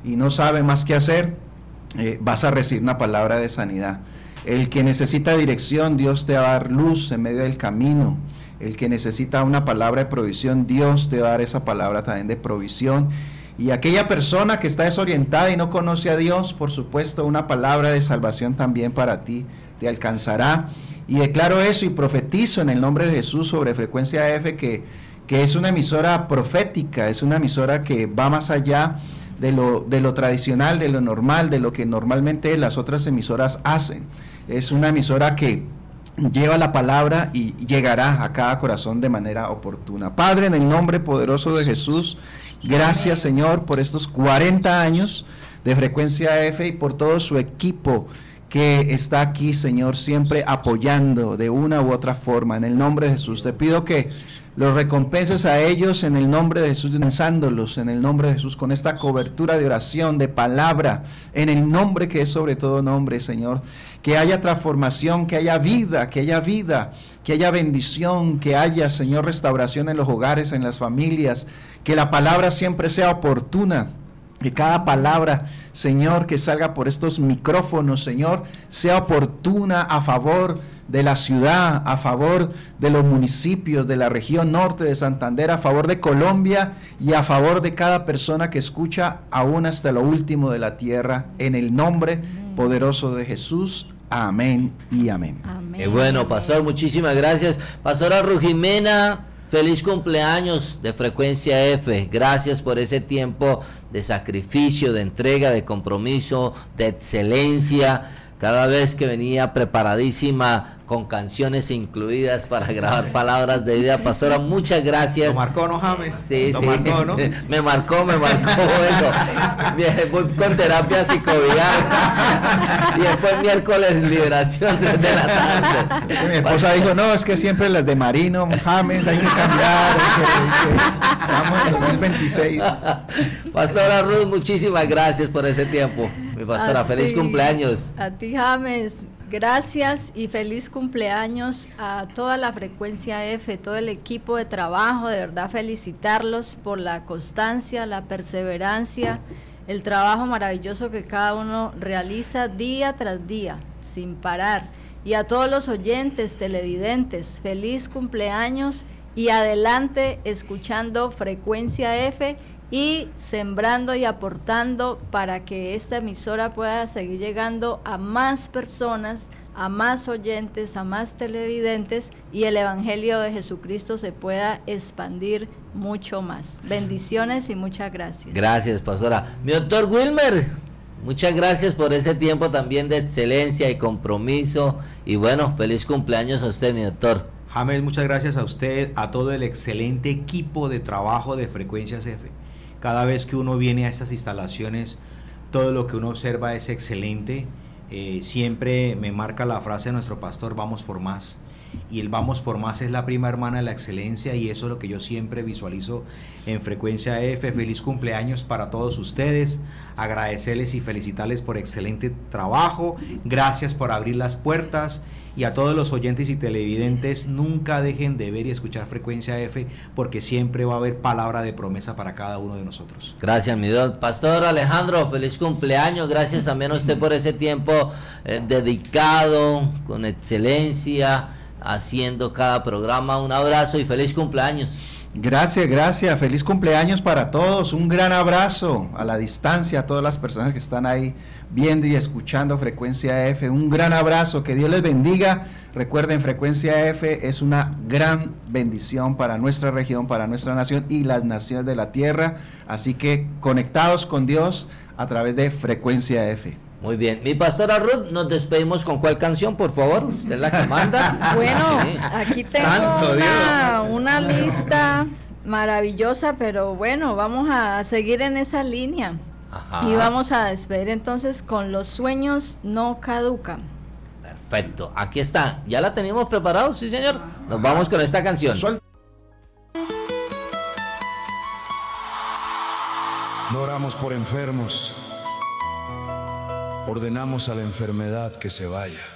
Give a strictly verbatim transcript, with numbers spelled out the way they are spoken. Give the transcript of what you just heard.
y no sabe más qué hacer, eh, vas a recibir una palabra de sanidad. El que necesita dirección, Dios te va a dar luz en medio del camino. El que necesita una palabra de provisión, Dios te va a dar esa palabra también de provisión. Y aquella persona que está desorientada y no conoce a Dios, por supuesto, una palabra de salvación también para ti te alcanzará. Y declaro eso y profetizo en el nombre de Jesús sobre Frecuencia F, que, que es una emisora profética, es una emisora que va más allá de lo, de lo tradicional, de lo normal, de lo que normalmente las otras emisoras hacen. Es una emisora que lleva la palabra y llegará a cada corazón de manera oportuna. Padre, en el nombre poderoso de Jesús, gracias, Señor, por estos cuarenta años de Frecuencia F y por todo su equipo que está aquí, Señor, siempre apoyando de una u otra forma. En el nombre de Jesús, te pido que los recompenses a ellos en el nombre de Jesús, lanzándolos en el nombre de Jesús, con esta cobertura de oración, de palabra, en el nombre que es sobre todo nombre, Señor. Que haya transformación, que haya vida, que haya vida, que haya bendición, que haya, Señor, restauración en los hogares, en las familias, que la palabra siempre sea oportuna. Que cada palabra, Señor, que salga por estos micrófonos, Señor, sea oportuna a favor de la ciudad, a favor de los municipios de la región norte de Santander, a favor de Colombia y a favor de cada persona que escucha aún hasta lo último de la tierra, en el nombre amén. Poderoso de Jesús. Amén y amén. Amén. Eh, bueno, pastor, muchísimas gracias. Pastora Rujimena, feliz cumpleaños de Frecuencia F. Gracias por ese tiempo de sacrificio, de entrega, de compromiso, de excelencia. Cada vez que venía preparadísima con canciones incluidas para grabar palabras de vida. Pastora, muchas gracias. ¿Lo marcó, no, James? Sí, ¿Lo sí. marcó, no? me marcó, me marcó. Bueno, voy con terapia psicovial. Y después miércoles liberación de la tarde. Mi esposa dijo, no, es que siempre las de Marino, James, hay que cambiar. Vamos en dos mil veintiséis. Pastora Ruth, muchísimas gracias por ese tiempo. Mi pastora, A feliz ti, cumpleaños. A ti, James, gracias y feliz cumpleaños a toda la Frecuencia F, todo el equipo de trabajo. De verdad felicitarlos por la constancia, la perseverancia, el trabajo maravilloso que cada uno realiza día tras día, sin parar. Y a todos los oyentes, televidentes, feliz cumpleaños y adelante escuchando Frecuencia F y sembrando y aportando para que esta emisora pueda seguir llegando a más personas, a más oyentes, a más televidentes y el Evangelio de Jesucristo se pueda expandir mucho más. Bendiciones y muchas gracias. Gracias, pastora. Mi doctor Wilmer, muchas gracias por ese tiempo también de excelencia y compromiso y bueno, feliz cumpleaños a usted, mi doctor. James, muchas gracias a usted, a todo el excelente equipo de trabajo de Frecuencias F. Cada vez que uno viene a estas instalaciones, todo lo que uno observa es excelente. Eh, siempre me marca la frase de nuestro pastor, vamos por más. Y el vamos por más es la prima hermana de la excelencia y eso es lo que yo siempre visualizo en Frecuencia F. Feliz cumpleaños para todos ustedes, agradecerles y felicitarles por excelente trabajo, gracias por abrir las puertas y a todos los oyentes y televidentes, nunca dejen de ver y escuchar Frecuencia F porque siempre va a haber palabra de promesa para cada uno de nosotros. Gracias, mi Dios. Pastor Alejandro, feliz cumpleaños, gracias también a usted por ese tiempo eh, dedicado, con excelencia, haciendo cada programa. Un abrazo y feliz cumpleaños. Gracias, gracias, feliz cumpleaños para todos, un gran abrazo a la distancia a todas las personas que están ahí viendo y escuchando Frecuencia F, un gran abrazo, que Dios les bendiga. Recuerden, Frecuencia F es una gran bendición para nuestra región, para nuestra nación y las naciones de la tierra, así que conectados con Dios a través de Frecuencia F. Muy bien, mi pastora Ruth, nos despedimos con cuál canción, por favor, usted es la que manda. Bueno, sí. Aquí tengo una, una lista maravillosa, pero bueno, vamos a seguir en esa línea. Ajá. Y vamos a despedir entonces con Los sueños no caducan. Perfecto, aquí está, ya la teníamos preparado, sí señor, nos vamos con esta canción. No oramos por enfermos, ordenamos a la enfermedad que se vaya.